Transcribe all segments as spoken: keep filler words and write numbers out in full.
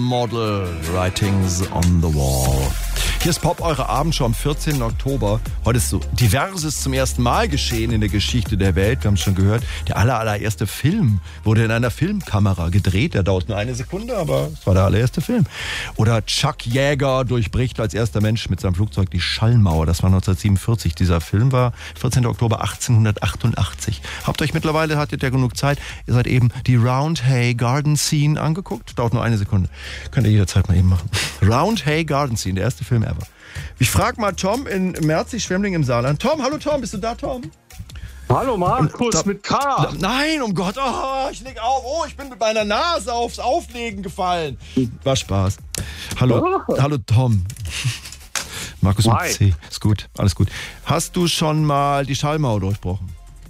Model, Writings on the Wall. Hier ist Pop, eure Abendshow am vierzehnten Oktober. Heute ist so Diverses zum ersten Mal geschehen in der Geschichte der Welt. Wir haben es schon gehört, der aller, allererste Film wurde in einer Filmkamera gedreht. Der dauert nur eine Sekunde, aber es war der allererste Film. Oder Chuck Yeager durchbricht als erster Mensch mit seinem Flugzeug die Schallmauer. Das war neunzehnhundertsiebenundvierzig. Dieser Film war vierzehnten Oktober achtzehnhundertachtundachtzig. Habt euch mittlerweile, hattet ihr genug Zeit, ihr seid eben die Roundhay Garden Scene angeguckt. Dauert nur eine Sekunde. Könnt ihr jederzeit mal eben machen. Roundhay Garden Scene, der erste Film ever. Ich frage mal Tom in Merzig-Schwemmling im Saarland. Tom, hallo Tom, bist du da, Tom? Hallo Markus, da, mit K. Da, nein, um Gott, oh, ich leg auf. Oh, ich bin mit meiner Nase aufs Auflegen gefallen. War Spaß. Hallo, oh. hallo Tom. Markus mit C. Ist gut, alles gut. Hast du schon mal die Schallmauer durchbrochen?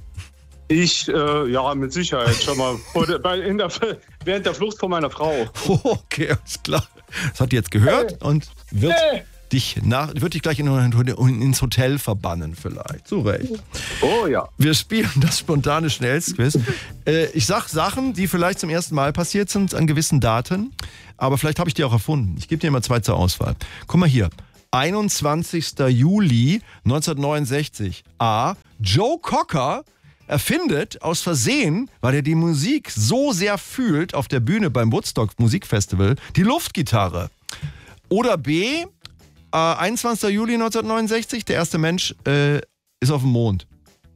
Ich, äh, ja, mit Sicherheit schon mal vor der, bei, in der, während der Flucht von meiner Frau. Okay, alles klar. Das hat die jetzt gehört hey. und wird hey. dich nach, wird dich gleich in, in, ins Hotel verbannen vielleicht. Zu Recht. Oh ja. Wir spielen das spontane Schnellstquiz. äh, ich sag Sachen, die vielleicht zum ersten Mal passiert sind an gewissen Daten, aber vielleicht habe ich die auch erfunden. Ich gebe dir immer zwei zur Auswahl. Guck mal hier. einundzwanzigsten Juli neunzehnhundertneunundsechzig. A. Joe Cocker erfindet aus Versehen, weil er die Musik so sehr fühlt auf der Bühne beim Woodstock Musikfestival, die Luftgitarre. Oder B, äh, einundzwanzigsten Juli neunzehnhundertneunundsechzig, der erste Mensch äh, ist auf dem Mond.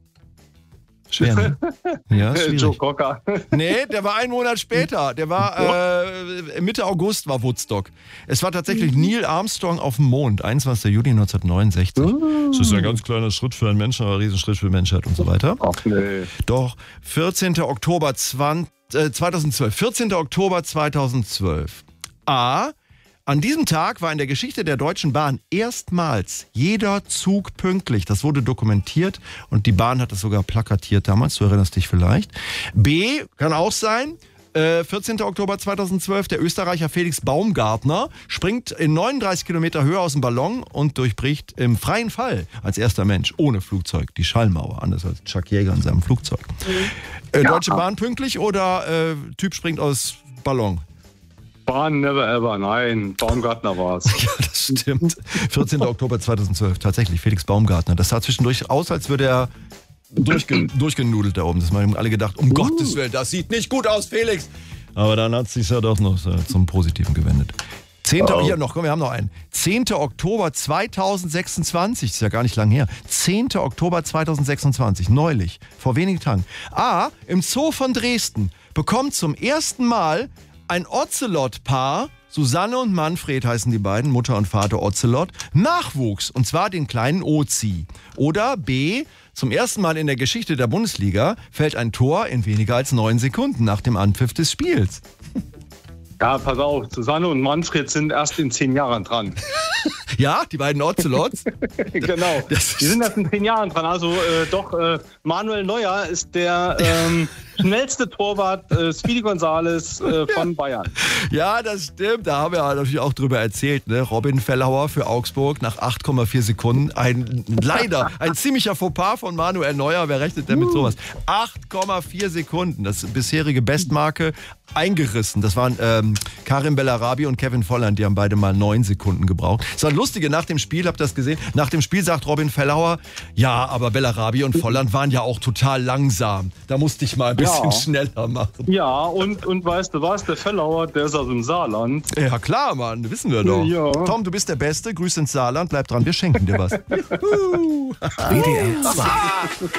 Schwer, ne? Ja, schwierig. Joe Cocker. Nee, der war einen Monat später. Der war äh, Mitte August war Woodstock. Es war tatsächlich Neil Armstrong auf dem Mond, einundzwanzigsten Juli neunzehnhundertneunundsechzig. Das ist ein ganz kleiner Schritt für einen Menschen, aber ein Riesenschritt für die Menschheit und so weiter. Ach nee. Doch, vierzehnten Oktober zweitausendzwölf. vierzehnten Oktober zweitausendzwölf. A. An diesem Tag war in der Geschichte der Deutschen Bahn erstmals jeder Zug pünktlich. Das wurde dokumentiert und die Bahn hat das sogar plakatiert damals, du erinnerst dich vielleicht. B, kann auch sein, äh, vierzehnten Oktober zweitausendzwölf, der Österreicher Felix Baumgartner springt in neununddreißig Kilometer Höhe aus dem Ballon und durchbricht im freien Fall als erster Mensch ohne Flugzeug die Schallmauer, anders als Chuck Yeager in seinem Flugzeug. Äh, Deutsche Bahn pünktlich oder äh, Typ springt aus Ballon? Bahn never ever, nein, Baumgartner war's. Ja, das stimmt. vierzehnten Oktober zweitausendzwölf, tatsächlich, Felix Baumgartner. Das sah zwischendurch aus, als würde er durchge- durchgenudelt da oben. Das haben alle gedacht, um uh. Gottes Willen, das sieht nicht gut aus, Felix. Aber dann hat es sich ja doch noch zum Positiven gewendet. zehnten Oh. Hier noch, komm, wir haben noch einen. zehnten Oktober zweitausendsechsundzwanzig, das ist ja gar nicht lang her. zehnten Oktober zweitausendsechsundzwanzig, neulich, vor wenigen Tagen. A, im Zoo von Dresden bekommt zum ersten Mal ein Ocelot-Paar, Susanne und Manfred heißen die beiden, Mutter und Vater Ocelot, Nachwuchs, und zwar den kleinen Ozi. Oder B, zum ersten Mal in der Geschichte der Bundesliga fällt ein Tor in weniger als neun Sekunden nach dem Anpfiff des Spiels. Ja, pass auf, Susanne und Manfred sind erst in zehn Jahren dran. Ja, die beiden Ocelots. Genau, die sind erst in zehn Jahren dran. Also äh, doch, äh, Manuel Neuer ist der ähm, schnellste Torwart, äh, Speedy Gonzales äh, von ja. Bayern. Ja, das stimmt. Da haben wir natürlich auch drüber erzählt. Ne? Robin Fellauer für Augsburg nach acht Komma vier Sekunden. Ein leider ein ziemlicher Fauxpas von Manuel Neuer. Wer rechnet denn mit sowas? acht Komma vier Sekunden. Das bisherige Bestmarke eingerissen. Das waren ähm, Karim Bellarabi und Kevin Volland. Die haben beide mal neun Sekunden gebraucht. Das war lustige, nach dem Spiel, habt ihr das gesehen? Nach dem Spiel sagt Robin Fellauer, ja, aber Bellarabi und Volland waren ja auch total langsam. Da musste ich mal ein bisschen ja. schneller machen. Ja, und, und weißt du was, der Fellauer, der ist aus dem Saarland. Ja klar, Mann, wissen wir doch. Ja. Tom, du bist der Beste, Grüß ins Saarland, bleib dran, wir schenken dir was. W D R zwei.